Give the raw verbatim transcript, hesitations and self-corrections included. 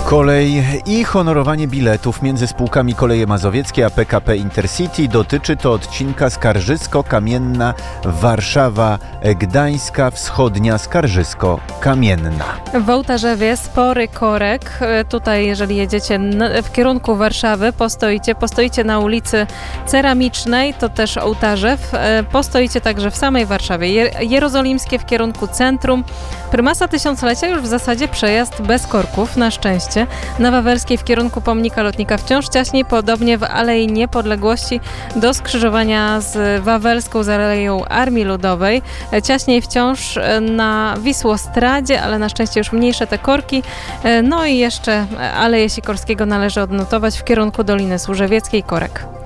Kolej i honorowanie biletów między spółkami Koleje Mazowieckie a P K P Intercity. Dotyczy to odcinka Skarżysko-Kamienna, Warszawa-Gdańska, Wschodnia Skarżysko-Kamienna. W Ołtarzewie spory korek. Tutaj, jeżeli jedziecie w kierunku Warszawy, postoicie, postoicie na ulicy Ceramicznej, to też Ołtarzew. Postoicie także w samej Warszawie. Jerozolimskie w kierunku centrum. Prymasa Tysiąclecia już w zasadzie przejazd bez korków, na szczęście. Na Wawelskiej w kierunku Pomnika Lotnika wciąż ciaśniej, podobnie w Alei Niepodległości do skrzyżowania z Wawelską, z Aleją Armii Ludowej. Ciaśniej wciąż na Wisłostradzie, ale na szczęście już mniejsze te korki. No i jeszcze Aleję Sikorskiego należy odnotować w kierunku Doliny Służewieckiej, korek.